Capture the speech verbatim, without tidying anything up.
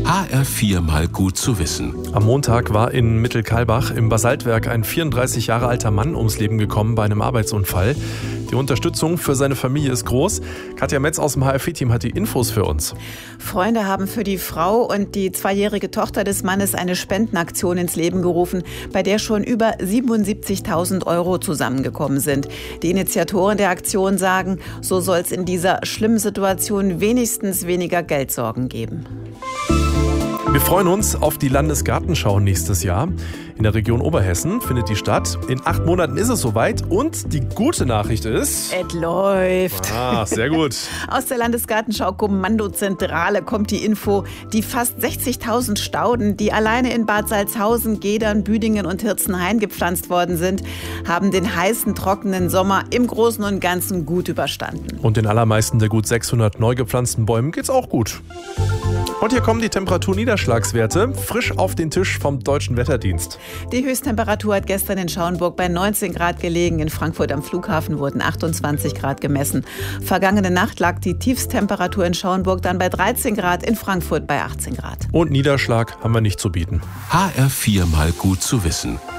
H R vier mal gut zu wissen. Am Montag war in Mittelkalbach im Basaltwerk ein vierunddreißig Jahre alter Mann ums Leben gekommen bei einem Arbeitsunfall. Die Unterstützung für seine Familie ist groß. Katja Metz aus dem H R vier Team hat die Infos für uns. Freunde haben für die Frau und die zweijährige Tochter des Mannes eine Spendenaktion ins Leben gerufen, bei der schon über siebenundsiebzigtausend Euro zusammengekommen sind. Die Initiatoren der Aktion sagen, so soll es in dieser schlimmen Situation wenigstens weniger Geldsorgen geben. Wir freuen uns auf die Landesgartenschau nächstes Jahr. In der Region Oberhessen findet die statt. In acht Monaten ist es soweit und die gute Nachricht ist... Es läuft. Ah, sehr gut. Aus der Landesgartenschau Kommandozentrale kommt die Info, die fast sechzigtausend Stauden, die alleine in Bad Salzhausen, Gedern, Büdingen und Hirzenhain gepflanzt worden sind, haben den heißen, trockenen Sommer im Großen und Ganzen gut überstanden. Und den allermeisten der gut sechshundert neu gepflanzten Bäumen geht's auch gut. Und hier kommen die Temperaturniederschlagswerte frisch auf den Tisch vom Deutschen Wetterdienst. Die Höchsttemperatur hat gestern in Schauenburg bei neunzehn Grad gelegen. In Frankfurt am Flughafen wurden achtundzwanzig Grad gemessen. Vergangene Nacht lag die Tiefsttemperatur in Schauenburg dann bei dreizehn Grad, in Frankfurt bei achtzehn Grad. Und Niederschlag haben wir nicht zu bieten. H R vier mal gut zu wissen.